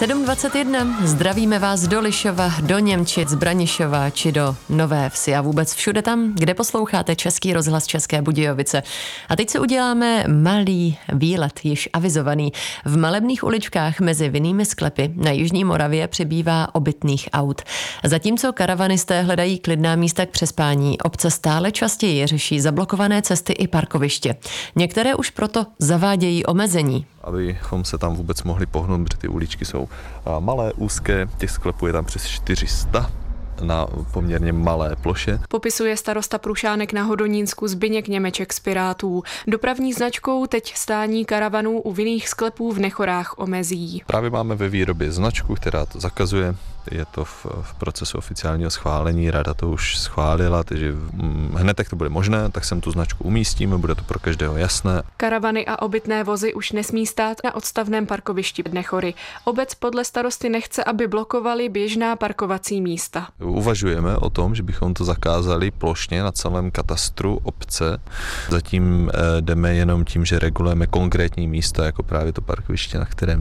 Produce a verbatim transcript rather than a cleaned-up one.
sedm dvacet jedna. Zdravíme vás do Lišova, do Němčic, Branišova či do Nové Vsi a vůbec všude tam, kde posloucháte Český rozhlas České Budějovice. A teď se uděláme malý výlet, již avizovaný. V malebných uličkách mezi vinnými sklepy na jižní Moravě přibývá obytných aut. Zatímco karavanisté hledají klidná místa k přespání, obce stále častěji řeší zablokované cesty i parkoviště. Některé už proto zavádějí omezení. Abychom se tam vůbec mohli pohnout, protože ty uličky jsou malé, úzké, těch sklepů je tam přes čtyři sta na poměrně malé ploše. Popisuje starosta Prušánek na Hodonínsku Zbyněk Němeček z Pirátů. Dopravní značkou teď stání karavanů u vinných sklepů v Nechorách omezí. Právě máme ve výrobě značku, která to zakazuje. Je to v, v procesu oficiálního schválení, rada to už schválila, takže hned, jak to bude možné, tak sem tu značku umístíme, bude to pro každého jasné. Karavany a obytné vozy už nesmí stát na odstavném parkovišti Nechory. Obec podle starosty nechce, aby blokovali běžná parkovací místa. Uvažujeme o tom, že bychom to zakázali plošně na celém katastru obce. Zatím jdeme jenom tím, že regulujeme konkrétní místa, jako právě to parkoviště, na kterém